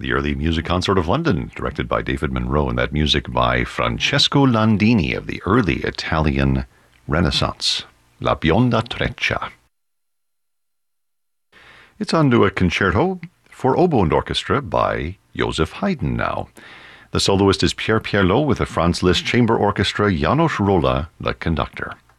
the early music consort of London, directed by David Monroe, and that music by Francesco Landini of the early Italian Renaissance. La Bionda Treccia. It's on to a concerto for oboe and orchestra by Joseph Haydn now. The soloist is Pierre Pierlot with the Franz Liszt Chamber Orchestra, Janos Rolla, the conductor.